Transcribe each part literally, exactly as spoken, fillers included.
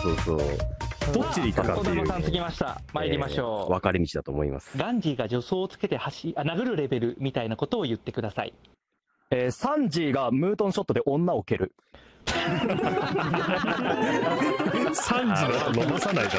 そうそう。 どっちに行くかっていう。 子供さんつきました。参りましょう。 分かれ道だと思います。 ガンジーが助走をつけて走あ殴るレベルみたいなことを言ってください。 えー、サンジーがムートンショットで女を蹴る。 さんじの後伸ばさないじゃん。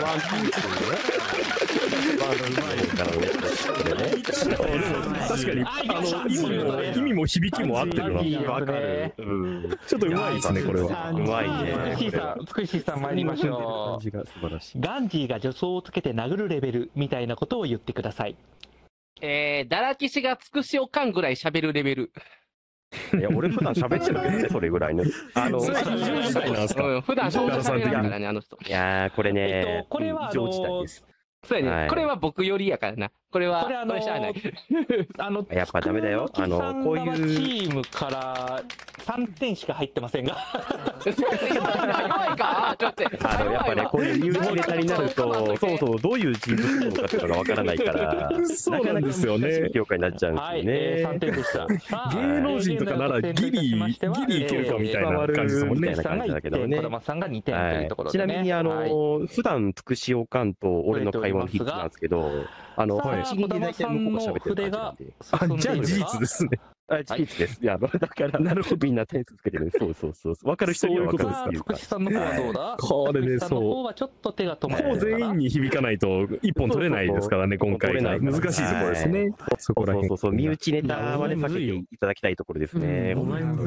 確かにあの意味も意味も響きも合ってるな。 わかる。 ちょっとうまいですねこれは。 うまいね。 つくしさん、つくしさん参りましょう。ガンジーが助走をつけて殴るレベルみたいなことを言ってください。 えー、ダラキシがつくしおかんぐらい喋るレベル。 いや、俺普段喋ってるけどね、それぐらいの。あの、 それ非常事態なんですか。 うん、普段そんな喋らないからね、あの人。 いやー、これね、 えっと、これはあの、 そうやね、これは僕よりやからな。これは、これあの、 あの、 やっぱダメだよ。あの、こういう。 チームからさんてんしか入ってませんが。 弱いかちょっと。 あの、やっぱね、こういう身内ネタになると、そうそう、どういう人物なのかっていうのがわからないから、 そうなんですよね。 評価になっちゃうんですよね。 さんてんでした。 芸能人とかならギリ、ギリいけるかみたいな感じですもんね。 みたいな感じだけどね。児玉さんがにてんというところで。 ちなみに、あの、普段、つくしおかんと俺の会話の筆なんですけど、あの、 はい、児玉さんの筆があ、じゃあ事実ですね。 あ、事実です。いや、だから、なるほど。みんな点数つけてる。そうそうそう。わかる人にはわかるっていうか。 つくしさんの方はどうだ？ これね、そう。 方はちょっと手が止まる。 もう全員に響かないと一本取れないですからね、今回。難しいところですね。そこら辺。 そうそうそう。身内ネタはね、避けていただきたいところですね。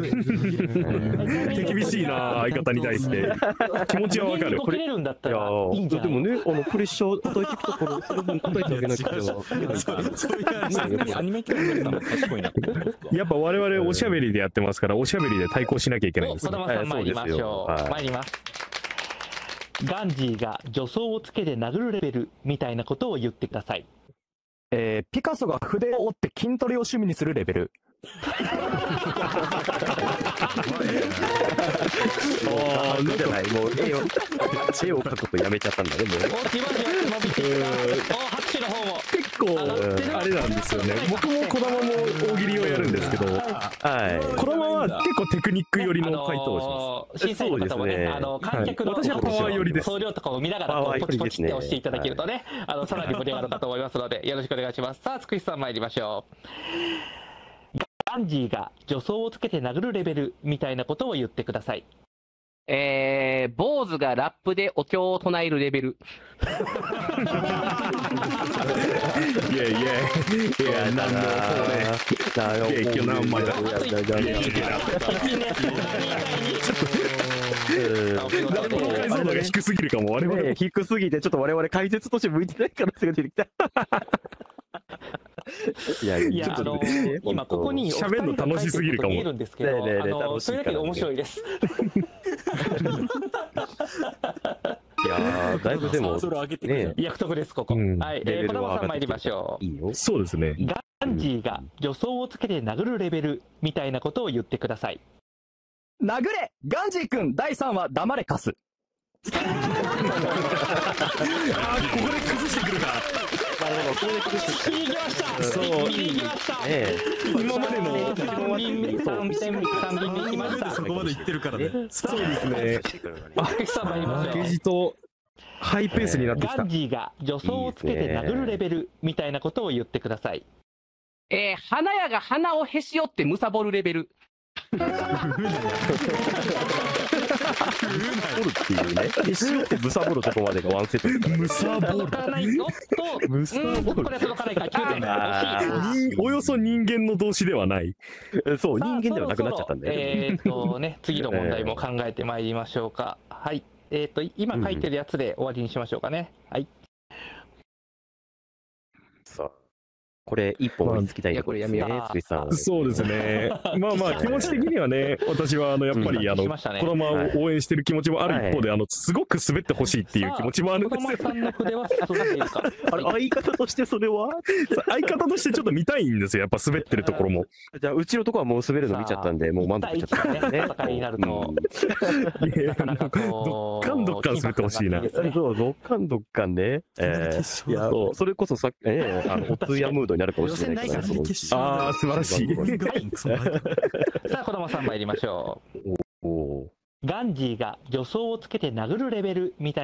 手厳しいな、相方に対して。気持ちはわかる。 これ、いや、でもね、あの、プレッシャー与えてきたから、その分答えてあげなきゃ。 アニメキャラクターも賢いな。 やっぱ我々おしゃべりでやってますから、おしゃべりで対抗しなきゃいけないんですよ。児玉さん参りましょう。参ります。ガンジーが助走をつけて殴るレベルみたいなことを言ってください。 えー、ピカソが筆を折って筋トレを趣味にするレベル。 ああ、じゃない、もう絵を、絵を描くとやめちゃったんだね、もう。 お、じわじわ伸びていくな。お、拍手の方も。 結構、あれなんですよね。僕も児玉も大喜利をやるんですけど、はい。児玉は結構テクニック寄りの回答をします。 審査員の方もね、あの、観客の私はパワー寄りです。 総量とかを見ながら、ポチポチって押していただけるとね、あの、さらに盛り上がるかと思いますので、よろしくお願いします。さあ、つくしさん参りましょう。ガンジーが助走をつけて殴るレベルみたいなことを言ってください。 えー、坊主がラップでお経を唱えるレベル。 いやいや、いや、なんだ、これ。結局何枚だ。ちょっと、解像度が低すぎるかも、我々。 低すぎて、ちょっと我々解説として向いてない可能性が出てきた。 いや、いや、あの、今ここに喋るの楽しすぎるかも。 見えるんですけど、あの、それだけで面白いです。 いやー、だいぶでも、 ね、役得です、ここ。はい、えー、児玉さん参りましょう。そうですね。 ガンジーが助走をつけて殴るレベルみたいなことを言ってください。 殴れガンジー君だいさんわ黙れカス。 あー、ここで崩してくるか。 なるほど、これで崩してきました。 そう、今までのさんびんめ、さんびんめ、さんびんめいきました。 そこまで行ってるからね。 そうですね。 あ、負けじとハイペースになってきた。 ガンジーが助走をつけて殴るレベルみたいなことを言ってください。 えー、花屋が鼻をへし折って貪るレベル。 取るっていうね。へし折ってむさぼるとこまでがワンセット。 むさぼる。 届かないぞと、 むさぼる。 これ届かないか、きゅうてん。惜しい。およそ人間の動詞ではない。 そう、人間ではなくなっちゃったんだよね。 えっとね、次の問題も考えてまいりましょうか。はい。えっと、今書いてるやつで終わりにしましょうかね。はい。 さあ。これ一本追いつきたいところですね、つくしさん。 そうですね。まあまあ気持ち的にはね、私はあのやっぱりあの児玉を応援してる気持ちもある一方で、あのすごく滑ってほしいっていう気持ちもあるんですよ。 児玉さんの筆は進んでいるか。 あれ相方としてそれは？ 相方としてちょっと見たいんですよ。やっぱ滑ってるところも。 じゃあうちのとこはもう滑るの見ちゃったんで、もう満足しちゃったね。 戦いになると。なかなかこうどっかんどっかん滑ってほしいな。 そう、どっかんどっかんね。ええ、いやそれこそさっきええあのお通夜ムードになるかもしれないから。 ああ、素晴らしい。 さあ、児玉さん参りましょう。ガンジーが助走をつけて殴るレベルみたいな